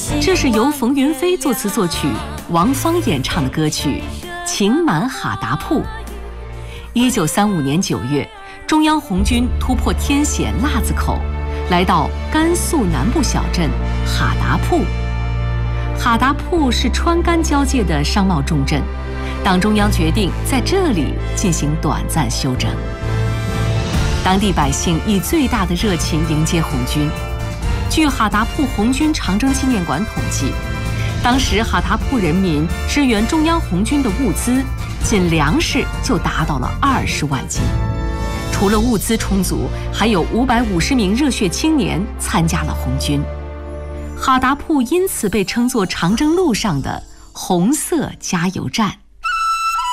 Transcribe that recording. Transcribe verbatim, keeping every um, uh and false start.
这是由冯云飞作词作曲，王芳演唱的歌曲《情满哈达铺》。一九三五年九月，中央红军突破天险腊子口，来到甘肃南部小镇哈达铺。哈达铺是川甘交界的商贸重镇，党中央决定在这里进行短暂休整。当地百姓以最大的热情迎接红军。据哈达铺红军长征纪念馆统计，当时哈达铺人民支援中央红军的物资，仅粮食就达到了二十万斤。除了物资充足，还有五百五十名热血青年参加了红军。哈达铺因此被称作长征路上的红色加油站。